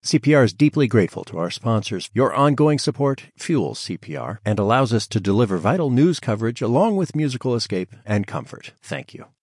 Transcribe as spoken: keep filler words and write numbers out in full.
C P R is deeply grateful to our sponsors. Your ongoing support fuels C P R and allows us to deliver vital news coverage along with musical escape and comfort. Thank you.